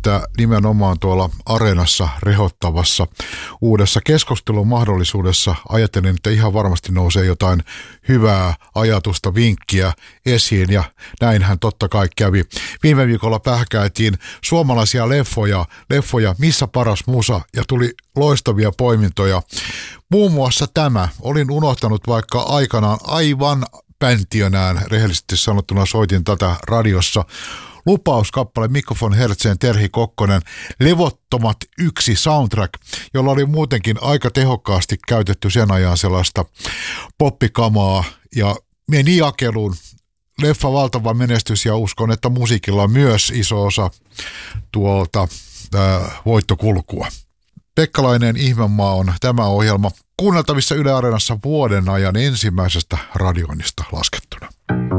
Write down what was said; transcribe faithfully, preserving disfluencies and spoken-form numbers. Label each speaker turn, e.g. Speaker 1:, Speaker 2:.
Speaker 1: että nimenomaan tuolla Areenassa rehottavassa uudessa keskustelun mahdollisuudessa ajattelin, että ihan varmasti nousee jotain hyvää ajatusta, vinkkiä esiin ja näinhän totta kai kävi. Viime viikolla pähkäiltiin suomalaisia leffoja, leffoja Missä paras musa ja tuli loistavia poimintoja. Muun muassa tämä. Olin unohtanut vaikka aikanaan aivan päntiönään, rehellisesti sanottuna soitin tätä radiossa. Lupauskappale Mikko von Hertzen, Terhi Kokkonen, Levottomat yksi soundtrack, jolla oli muutenkin aika tehokkaasti käytetty sen ajan sellaista poppikamaa ja meni jakeluun. Leffa valtava menestys ja uskon, että musiikilla on myös iso osa tuolta äh, voittokulkua. Pekkalainen Ihmemaa on tämä ohjelma kuunneltavissa Yle Areenassa vuoden ajan ensimmäisestä radioinnista laskettuna.